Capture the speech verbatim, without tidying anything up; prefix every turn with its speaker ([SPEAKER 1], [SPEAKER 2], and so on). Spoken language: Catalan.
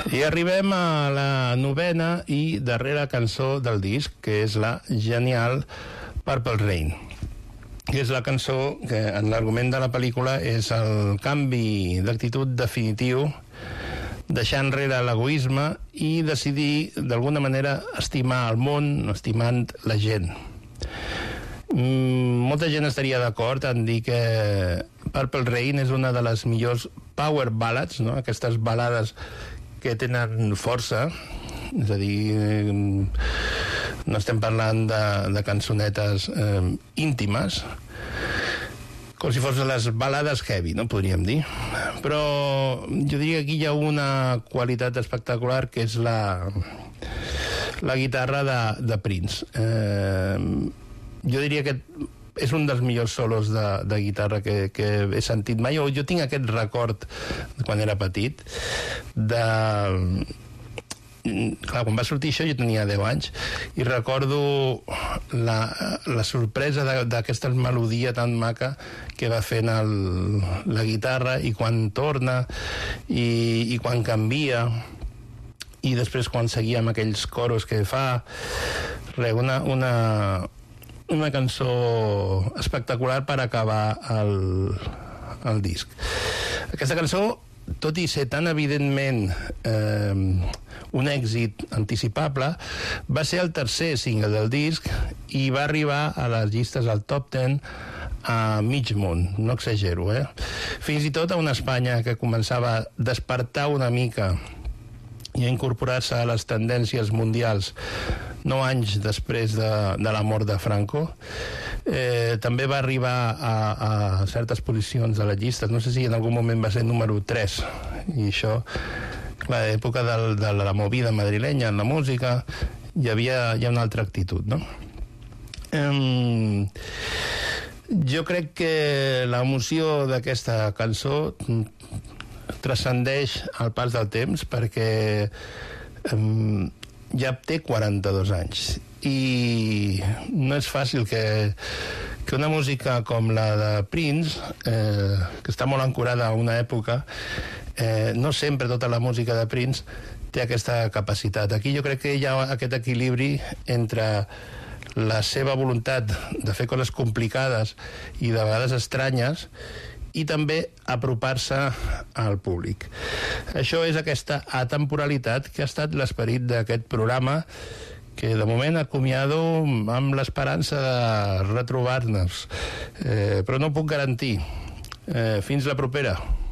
[SPEAKER 1] I arribem a la novena i darrera cançó del disc, que és la genial Purple Rain, que és la cançó que en l'argument de la pel·lícula és el canvi d'actitud definitiu, deixar enrere l'egoisme i decidir d'alguna manera estimar el món estimant la gent. Mm, molta gent estaria d'acord en dir que Purple Rain és una de les millors power ballads, no? Aquestes balades que tenen força, és a dir, no estem parlant de, de cançonetes eh, íntimes, com si fos les balades heavy, no podríem dir. Però jo diria que aquí hi ha una qualitat espectacular, que és la, la guitarra de, de Prince. Eh, jo diria que és un dels millors solos de, de guitarra que, que he sentit mai. Jo tinc aquest record, quan era petit, de... Clar, quan va sortir això jo tenia deu anys, i recordo la, la sorpresa d'aquesta melodia tan maca que va fent el, la guitarra, i quan torna, i, i quan canvia, i després quan seguia amb aquells coros que fa, re, una... una una cançó espectacular per acabar el, el disc. Aquesta cançó, tot i ser tan evidentment eh, un èxit anticipable, va ser el tercer single del disc i va arribar a les llistes al top ten a mig món, no exagero, eh? Fins i tot a una Espanya que començava a despertar una mica i a incorporar-se a les tendències mundials nou anys després de, de la mort de Franco. Eh, també va arribar a, a certes posicions de les llistes, no sé si en algun moment va ser número tres, i això, clar, a l'època del, de la movida madrilenya en la música hi havia ja una altra actitud, no? Eh, jo crec que l'emoció d'aquesta cançó transcendeix el pas del temps, perquè eh, ja té quaranta-dos anys i no és fàcil que, que una música com la de Prince, eh, que està molt ancorada a una època, eh, no sempre tota la música de Prince té aquesta capacitat. Aquí jo crec que hi ha aquest equilibri entre la seva voluntat de fer coses complicades i de vegades estranyes, i també apropar-se al públic. Això és aquesta atemporalitat que ha estat l'esperit d'aquest programa, que de moment acomiado amb l'esperança de retrobar-nos, eh, però no puc garantir. Eh, fins la propera.